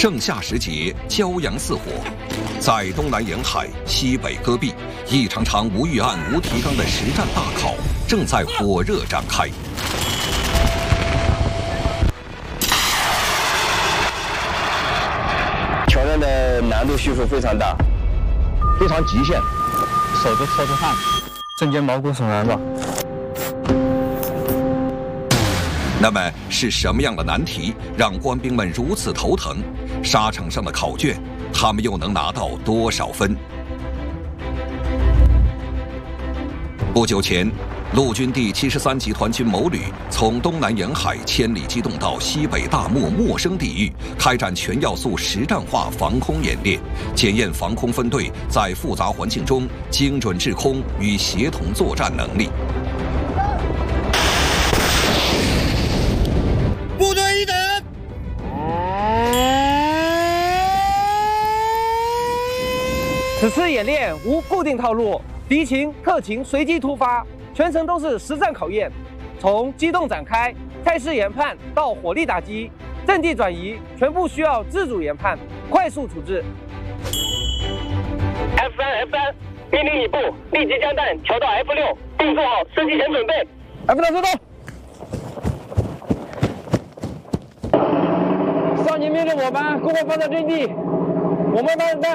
盛夏时节，骄阳似火，在东南沿海、西北戈壁，一场场无预案、无提纲的实战大考正在火热展开。 挑战的难度系数非常大， 非常极限， 手都出汗，瞬间毛骨悚然吧。 那么是什么样的难题让官兵们如此头疼？沙场上的考卷，他们又能拿到多少分？不久前，陆军第73集团军某旅从东南沿海千里机动到西北大漠陌生地域，开展全要素实战化防空演练，检验防空分队在复杂环境中精准制空与协同作战能力。 部队一等。 此次演练无固定套路，敌情特情随机突发，全程都是实战考验。从机动展开、态势研判到火力打击、阵地转移，全部需要自主研判、快速处置。 F3，命令已布，立即将弹调到 F6，并做好升级前准备。 F6收到。 少年命令我班共同放在阵地，我们班